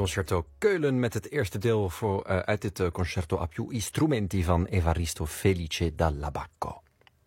Concerto Keulen met het eerste deel uit dit Concerto a più strumenti van Evaristo Felice dall'Abbacco.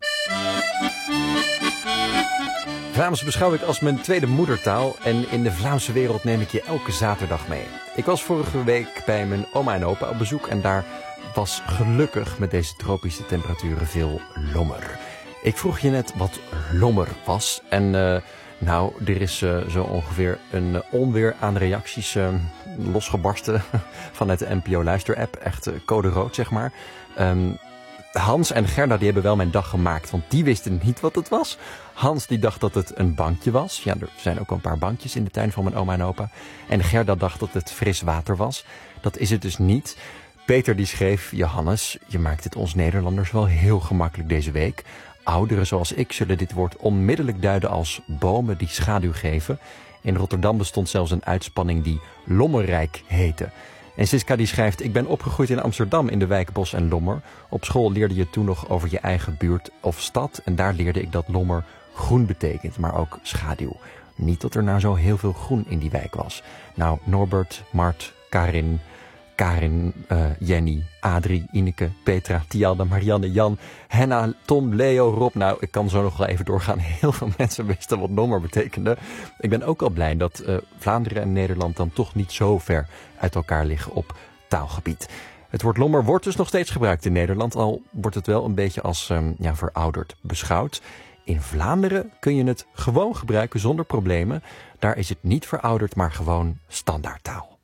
Vlaams beschouw ik als mijn tweede moedertaal en in de Vlaamse wereld neem ik je elke zaterdag mee. Ik was vorige week bij mijn oma en opa op bezoek en daar was gelukkig met deze tropische temperaturen veel lommer. Ik vroeg je net wat lommer was en er is zo ongeveer een onweer aan reacties losgebarsten vanuit de NPO Luisterapp. Echt code rood, zeg maar. Hans en Gerda die hebben wel mijn dag gemaakt, want die wisten niet wat het was. Hans die dacht dat het een bankje was. Ja, er zijn ook wel een paar bankjes in de tuin van mijn oma en opa. En Gerda dacht dat het fris water was. Dat is het dus niet. Peter die schreef: Johannes, je maakt het ons Nederlanders wel heel gemakkelijk deze week. Ouderen zoals ik zullen dit woord onmiddellijk duiden als bomen die schaduw geven. In Rotterdam bestond zelfs een uitspanning die Lommerrijk heette. En Siska die schrijft: ik ben opgegroeid in Amsterdam in de wijk Bos en Lommer. Op school leerde je toen nog over je eigen buurt of stad. En daar leerde ik dat Lommer groen betekent, maar ook schaduw. Niet dat er nou zo heel veel groen in die wijk was. Nou, Norbert, Mart, Karin, Jenny, Adrie, Ineke, Petra, Tialda, Marianne, Jan, Henna, Tom, Leo, Rob. Nou, ik kan zo nog wel even doorgaan. Heel veel mensen wisten wat Lommer betekende. Ik ben ook al blij dat Vlaanderen en Nederland dan toch niet zo ver uit elkaar liggen op taalgebied. Het woord Lommer wordt dus nog steeds gebruikt in Nederland, al wordt het wel een beetje als verouderd beschouwd. In Vlaanderen kun je het gewoon gebruiken zonder problemen. Daar is het niet verouderd, maar gewoon standaardtaal.